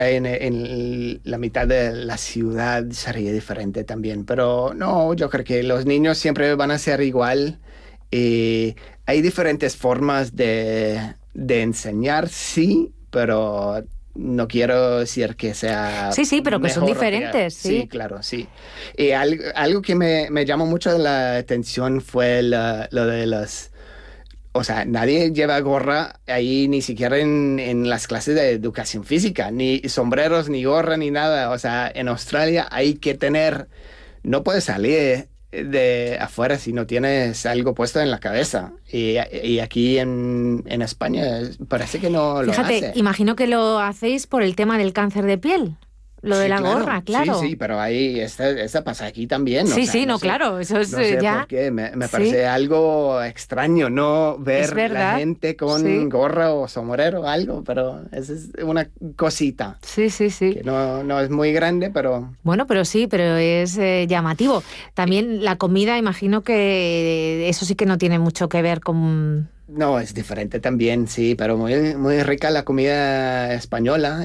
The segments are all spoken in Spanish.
en la mitad de la ciudad sería diferente también, pero no, yo creo que los niños siempre van a ser igual. Hay diferentes formas de enseñar, sí, pero no quiero decir que sea Sí, sí, pero que son mejor o peor. diferentes, sí. Sí, claro, sí. Y algo que me llamó mucho la atención fue lo de las... O sea, nadie lleva gorra ahí, ni siquiera en las clases de educación física, ni sombreros, ni gorra, ni nada. O sea, en Australia hay que tener... No puedes salir de afuera si no tienes algo puesto en la cabeza. Y aquí en España parece que no lo Fíjate, hace. imagino que lo hacéis por el tema del cáncer de piel. Lo de Sí, la claro. gorra, claro. Sí, sí, pero ahí esta pasa aquí también. Sí, O sea, sí, no no, sé, claro, eso es no sé ya. por qué. Me Sí, parece algo extraño no es ver la verdad. gente Sí, con gorra o sombrero o algo, pero esa es una cosita sí, sí, sí. que no es muy grande, pero Bueno, pero sí, pero es llamativo. También la comida, imagino que eso sí que no tiene mucho que ver con... no, es diferente también, sí, pero muy, muy rica la comida española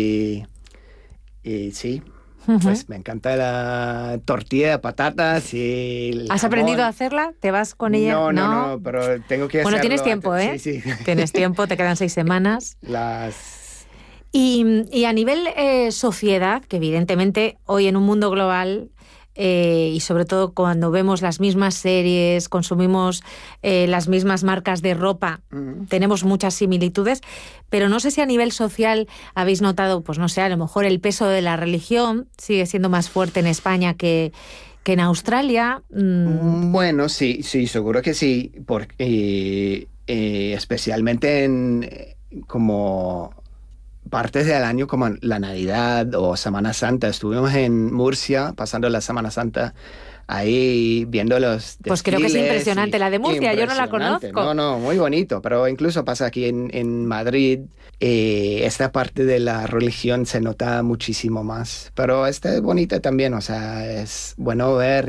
y sí, Ujú. pues me encanta la tortilla de patatas y el ¿Has aprendido a jamón. hacerla? ¿Te vas con ella? No, pero tengo que Bueno, tienes hacerlo tiempo, antes. ¿eh? Sí, sí. Tienes tiempo, te quedan 6 semanas. Las... Y a nivel sociedad, que evidentemente hoy en un mundo global y sobre todo cuando vemos las mismas series, consumimos las mismas marcas de ropa, Mm. tenemos muchas similitudes, pero no sé si a nivel social habéis notado, pues no sé, a lo mejor el peso de la religión sigue siendo más fuerte en España que en Australia. Bueno, sí, sí, seguro que sí, porque especialmente en como partes del año como la Navidad o Semana Santa. Estuvimos en Murcia pasando la Semana Santa ahí viendo los Pues creo que es desfiles impresionante y la de Murcia, yo no la impresionante. conozco. No, muy bonito, pero incluso pasa aquí en Madrid, esta parte de la religión se nota muchísimo más, pero esta es bonita también, o sea, es bueno ver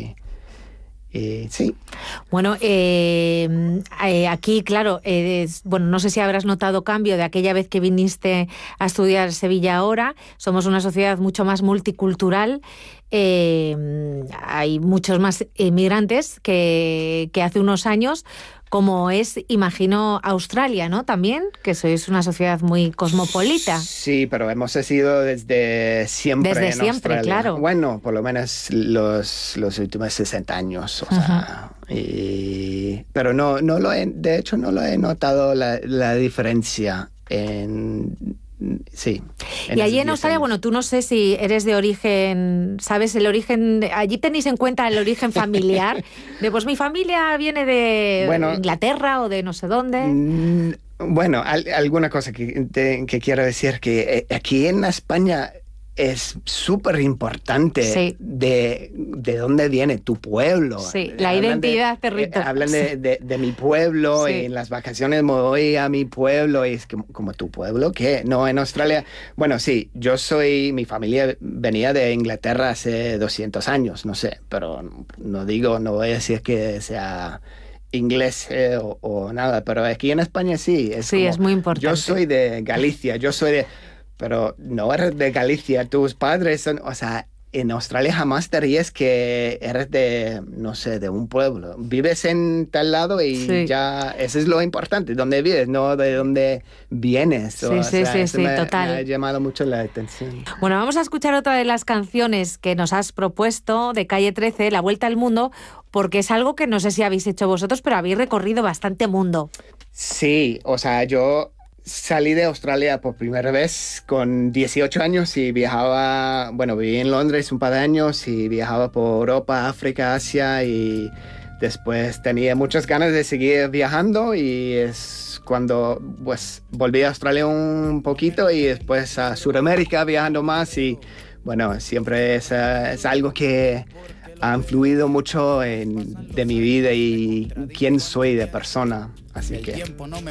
y sí. Bueno, aquí, claro, bueno, no sé si habrás notado cambio de aquella vez que viniste a estudiar Sevilla ahora. Somos una sociedad mucho más multicultural. Hay muchos más inmigrantes que hace unos años, como es, imagino, Australia, ¿no? También, que sois una sociedad muy cosmopolita. Sí, pero hemos sido desde siempre Desde en siempre, Australia. claro. Bueno, por lo menos los últimos 60 años, o sea, pero de hecho no lo he notado la diferencia sí. Y allí esos en 10 Australia, años. bueno, tú no sé si eres de origen, ¿sabes el origen? Allí tenéis en cuenta el origen familiar, de pues mi familia viene de Bueno, Inglaterra o de no sé dónde. bueno, alguna cosa que quiero decir, que aquí en España es súper importante Sí, de dónde viene tu pueblo. sí, la Hablan identidad territorial. hablan Sí, de mi pueblo y sí. en las vacaciones me voy a mi pueblo y es como tu pueblo, ¿qué? No, en Australia, bueno, sí, mi familia venía de Inglaterra hace 200 años, no sé, pero no voy a decir que sea inglés o nada, pero aquí en España sí, es Sí, es como, muy yo importante. soy de Galicia, pero no eres de Galicia, tus padres son, o sea, en Australia jamás te ríes que eres de, no sé, de un pueblo. Vives en tal lado y Sí, ya, eso es lo importante, dónde vives, no de dónde vienes. sí, O sí, sea, sí, eso sí, me ha total. llamado mucho la atención. Bueno, vamos a escuchar otra de las canciones que nos has propuesto de Calle 13, La Vuelta al Mundo, porque es algo que no sé si habéis hecho vosotros, pero habéis recorrido bastante mundo. Sí, o sea, yo salí de Australia por primera vez con 18 años y viajaba, bueno, viví en Londres un par de años y viajaba por Europa, África, Asia y después tenía muchas ganas de seguir viajando y es cuando pues volví a Australia un poquito y después a Sudamérica viajando más y bueno, siempre es algo que ha influido mucho de mi vida y quién soy de persona, así que...